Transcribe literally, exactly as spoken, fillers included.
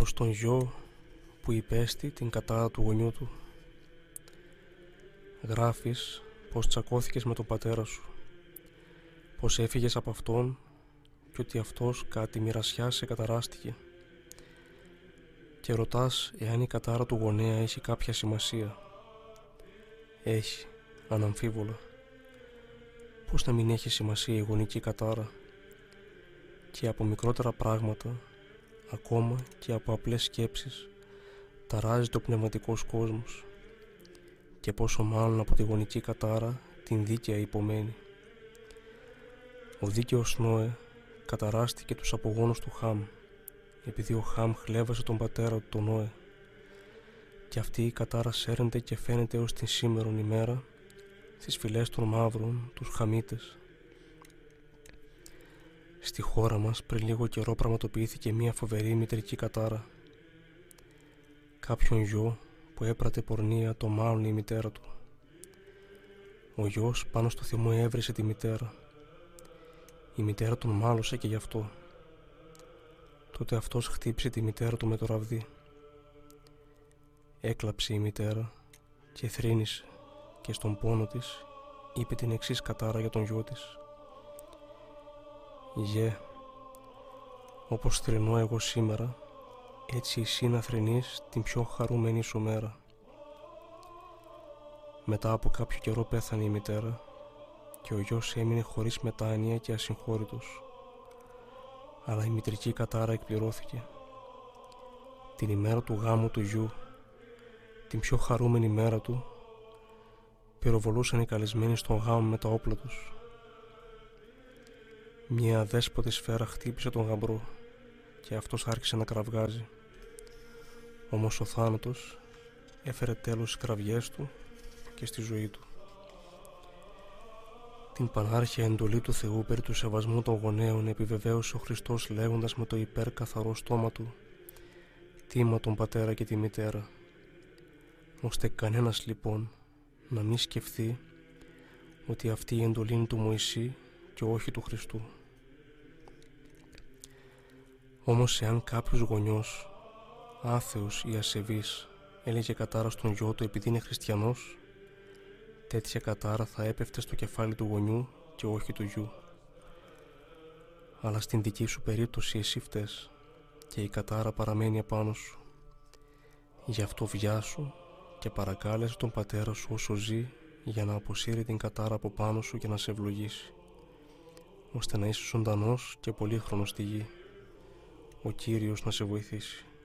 όπως τον γιο που υπέστη την κατάρα του γονιού του. Γράφεις πως τσακώθηκες με τον πατέρα σου, πως έφυγες από αυτόν και ότι αυτός κατά τη μοιρασιά σε καταράστηκε, και ρωτάς εάν η κατάρα του γονέα έχει κάποια σημασία. Έχει, αναμφίβολα. Πώς να μην έχει σημασία η γονική κατάρα? Και από μικρότερα πράγματα, ακόμα και από απλές σκέψεις, ταράζεται ο πνευματικός κόσμος, και πόσο μάλλον από τη γονική κατάρα την δίκαια υπομένη. Ο δίκαιος Νόε καταράστηκε τους απογόνους του Χάμ, επειδή ο Χάμ χλέβασε τον πατέρα του τον Νόε, και αυτή η κατάρα σέρνεται και φαίνεται ως την σήμερον ημέρα στις φυλές των μαύρων, τους Χαμίτες. Στη χώρα μας πριν λίγο καιρό πραγματοποιήθηκε μια φοβερή μητρική κατάρα. Κάποιον γιο που έπρατε πορνεία το μάλωνε η μητέρα του. Ο γιος πάνω στο θυμό έβρισε τη μητέρα. Η μητέρα τον μάλωσε και γι' αυτό. Τότε αυτός χτύπησε τη μητέρα του με το ραβδί. Έκλαψε η μητέρα και θρήνησε, και στον πόνο της είπε την εξής κατάρα για τον γιο της. «Γε, όπως θρηνώ εγώ σήμερα, έτσι εσύ να θρηνείς την πιο χαρούμενη σου μέρα». Μετά από κάποιο καιρό πέθανε η μητέρα και ο γιος έμεινε χωρίς μετάνοια και ασυγχώρητος. Αλλά η μητρική κατάρα εκπληρώθηκε. Την ημέρα του γάμου του γιου, την πιο χαρούμενη μέρα του, πυροβολούσαν οι καλεσμένοι στον γάμο με τα όπλα τους. Μια αδέσποτη σφαίρα χτύπησε τον γαμπρό και αυτός άρχισε να κραυγάζει. Όμως ο θάνατος έφερε τέλος στις κραυγές του και στη ζωή του. Την πανάρχια εντολή του Θεού περί του σεβασμού των γονέων επιβεβαίωσε ο Χριστός λέγοντας με το υπερκαθαρό στόμα του: «Τίμα τον πατέρα και τη μητέρα», ώστε κανένας λοιπόν να μην σκεφτεί ότι αυτή η εντολή είναι του Μωυσή και όχι του Χριστού. Όμως εάν κάποιος γονιός, άθεος ή ασεβής, έλεγε κατάρα στον γιο του επειδή είναι χριστιανός, τέτοια κατάρα θα έπεφτε στο κεφάλι του γονιού και όχι του γιου. Αλλά στην δική σου περίπτωση εσύ φταίς και η κατάρα παραμένει επάνω σου. Γι' αυτό βιάσου και παρακάλεσε τον πατέρα σου όσο ζει για να αποσύρει την κατάρα από πάνω σου και να σε ευλογήσει, ώστε να είσαι ζωντανός και πολύχρονος στη γη. Ο Κύριος να σε βοηθήσει.